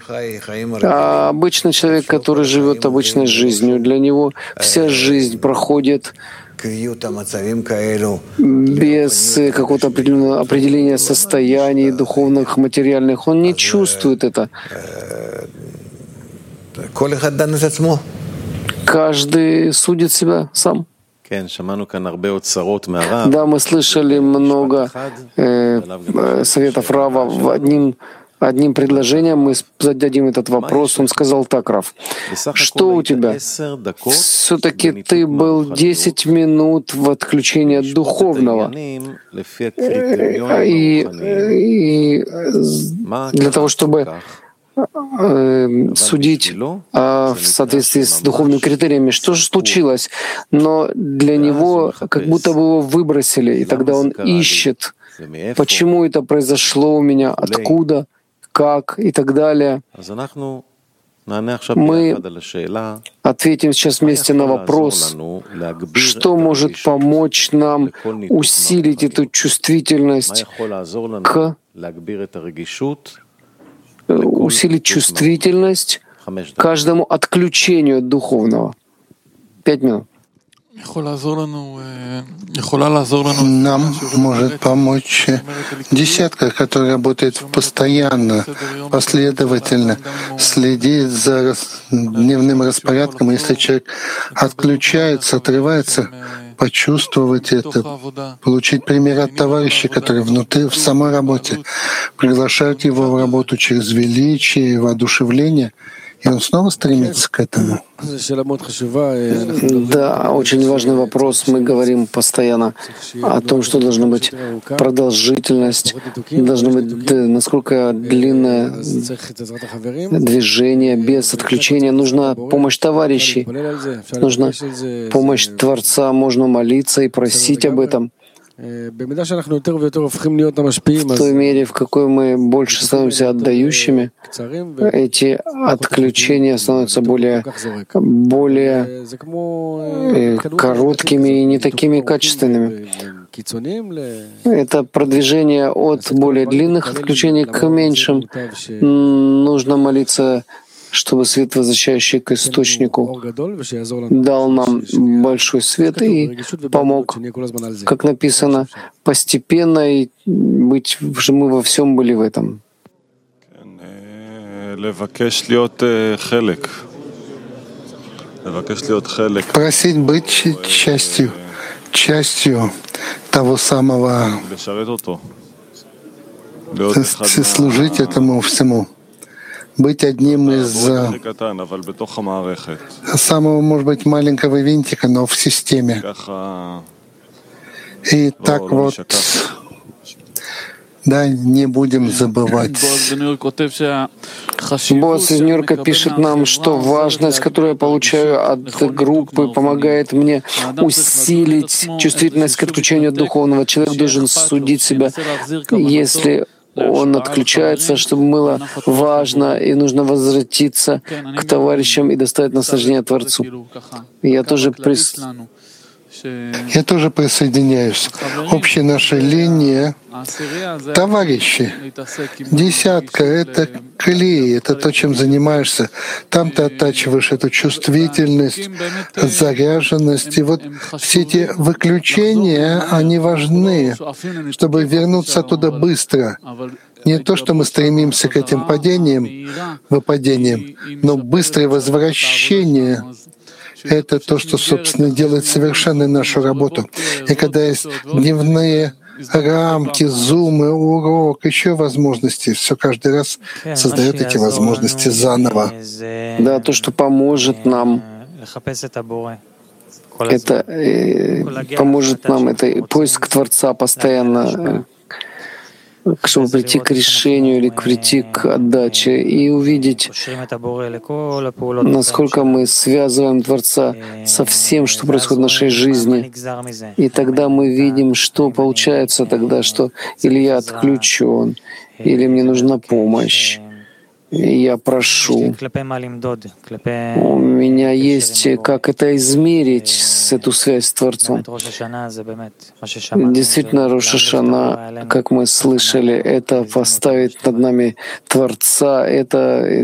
А обычный человек, который живет обычной жизнью, для него вся жизнь проходит без какого-то определенного определения состояний духовных, материальных. Он не чувствует это. Каждый судит себя сам. Да, мы слышали много советов Рава. Одним предложением мы зададим этот вопрос. Он сказал так: Рав, что у тебя? Все-таки ты был 10 минут в отключении от духовного. И для того, чтобы судить в соответствии с духовными критериями, что же случилось. Но для него как будто бы его выбросили, и тогда он ищет, почему это произошло у меня, откуда, как и так далее. Мы ответим сейчас вместе на вопрос, что может помочь нам усилить эту чувствительность усилить чувствительность каждому отключению духовного. 5 минут. Нам может помочь десятка, который работает постоянно, последовательно, следит за дневным распорядком. Если человек отключается, отрывается, почувствовать это, получить пример от товарища, который внутри, в самой работе, приглашать его в работу через величие и воодушевление, и он снова стремится к этому. Да, очень важный вопрос. Мы говорим постоянно о том, что должна быть продолжительность, должно быть насколько длинное движение без отключения. Нужна помощь товарищей, нужна помощь Творца, можно молиться и просить об этом. В той мере, в какой мы больше становимся отдающими, эти отключения становятся более короткими и не такими качественными. Это продвижение от более длинных отключений к меньшим. Нужно молиться, чтобы свет, возвращающий к источнику, дал нам большой свет и помог, как написано, постепенно, и быть, чтобы мы во всем были в этом. Просить быть частью того самого, служить этому всему. Быть одним из самого, может быть, маленького винтика, но в системе. И так вот, да, не будем забывать. Босс из Нью-Йорка пишет нам, что важность, которую я получаю от группы, помогает мне усилить чувствительность к отключению духовного. Человек должен судить себя, если он отключается, чтобы было важно, и нужно возвратиться к товарищам и доставить наслаждение Творцу. Я тоже присоединяюсь. Общая наша линия — товарищи. Десятка — это клей, это то, чем занимаешься. Там ты оттачиваешь эту чувствительность, заряженность. И вот все эти выключения, они важны, чтобы вернуться оттуда быстро. Не то, что мы стремимся к этим выпадениям, но быстрое возвращение — это то, что, собственно, делает совершенной нашу работу. И когда есть дневные рамки, зумы, урок, еще возможности, все каждый раз создает эти возможности заново. Да, то, что поможет нам, это поиск Творца постоянно, чтобы прийти к решению или прийти к отдаче и увидеть, насколько мы связываем Творца со всем, что происходит в нашей жизни. И тогда мы видим, что получается тогда, что или я отключен, или мне нужна помощь. И я прошу. У меня есть, как это измерить, эту связь с Творцом. Действительно, Рош ха-Шана, как мы слышали, это поставить над нами Творца, это